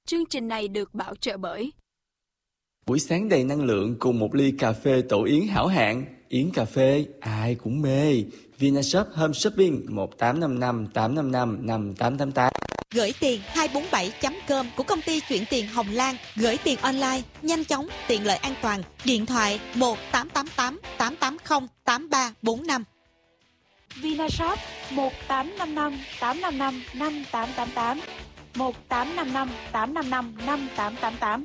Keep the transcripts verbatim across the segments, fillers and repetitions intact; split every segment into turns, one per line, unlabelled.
Chương trình này được bảo trợ bởi
buổi sáng đầy năng lượng cùng một ly cà phê Tổ Yến hảo hạng. Yến cà phê ai cũng mê. Vinashop Home Shopping một tám năm năm tám năm năm năm tám tám tám.
Gửi tiền hai bốn bảy chấm com của công ty chuyển tiền Hồng Lan. Gửi tiền online, nhanh chóng, tiện lợi, an toàn. Điện thoại một tám tám tám tám tám không tám ba bốn năm.
Vinashop một tám năm năm tám năm năm năm tám tám tám, một tám năm năm tám năm năm năm tám tám tám.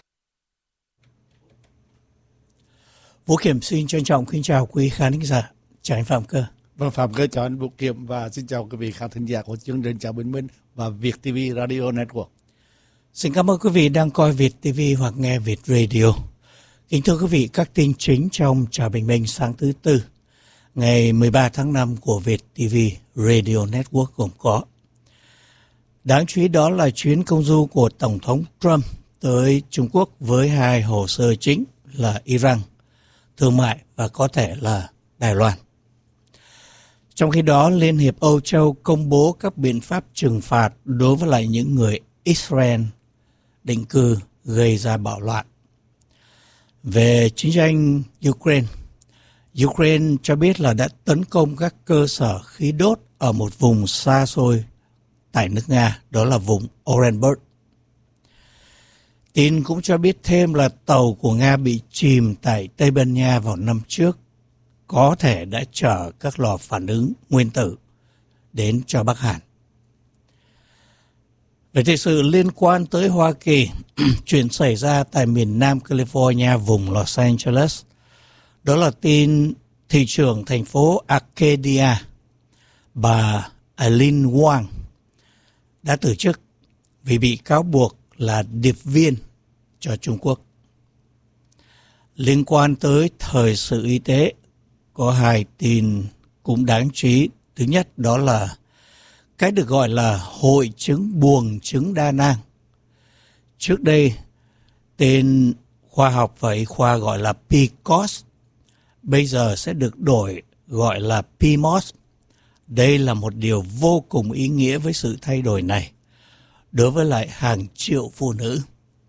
Vũ Kiểm xin trân trọng kính chào quý khán thính giả. Chào anh Phạm Cơ.
Vâng, Phạm Cơ chào anh Vũ Kiểm và xin chào quý vị khán thính giả của chương trình Chào Bình Minh và Việt ti vi Radio Network.
Xin cảm ơn quý vị đang coi Việt ti vi hoặc nghe Việt Radio. Kính thưa quý vị, các tin chính trong Chào Bình Minh sáng thứ Tư, ngày mười ba tháng năm của Việt ti vi Radio Network gồm có: đáng chú ý đó là chuyến công du của Tổng thống Trump tới Trung Quốc với hai hồ sơ chính là Iran, thương mại và có thể là Đài Loan. Trong khi đó, Liên hiệp Âu Châu công bố các biện pháp trừng phạt đối với lại những người Israel định cư gây ra bạo loạn. Về chiến tranh Ukraine, Ukraine cho biết là đã tấn công các cơ sở khí đốt ở một vùng xa xôi tại nước Nga, đó là vùng Orenburg. Tin cũng cho biết thêm là tàu của Nga bị chìm tại Tây Ban Nha vào năm trước, có thể đã chở các lò phản ứng nguyên tử đến cho Bắc Hàn. Về thời sự liên quan tới Hoa Kỳ, chuyện xảy ra tại miền Nam California, vùng Los Angeles, đó là tin thị trưởng thành phố Arcadia, bà Aileen Wang, đã từ chức vì bị cáo buộc là điệp viên cho Trung Quốc. Liên quan tới thời sự y tế, có hai tin cũng đáng chú ý. Thứ nhất đó là cái được gọi là hội chứng buồng trứng đa nang. Trước đây, tên khoa học và y khoa gọi là pê xê o ét, bây giờ sẽ được đổi gọi là pê em o ét. Đây là một điều vô cùng ý nghĩa với sự thay đổi này đối với lại hàng triệu phụ nữ.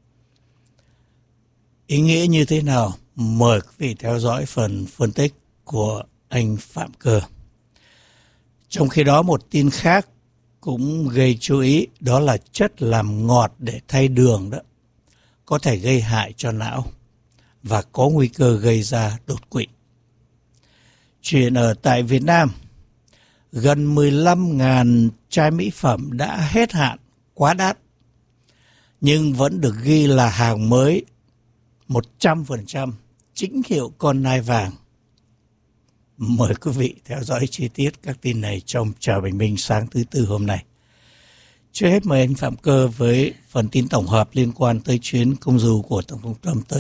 Ý nghĩa như thế nào? Mời quý vị theo dõi phần phân tích của anh Phạm Cơ. Trong khi đó, một tin khác cũng gây chú ý, đó là chất làm ngọt để thay đường đó có thể gây hại cho não và có nguy cơ gây ra đột quỵ. Chuyện ở tại Việt Nam, gần mười lăm nghìn chai mỹ phẩm đã hết hạn, quá đắt, nhưng vẫn được ghi là hàng mới một trăm phần trăm chính hiệu con nai vàng. Mời quý vị theo dõi chi tiết các tin này trong Chào Bình Minh sáng thứ Tư hôm nay. Trước hết mời anh Phạm Cơ với phần tin tổng hợp liên quan tới chuyến công du của Tổng thống Trump tới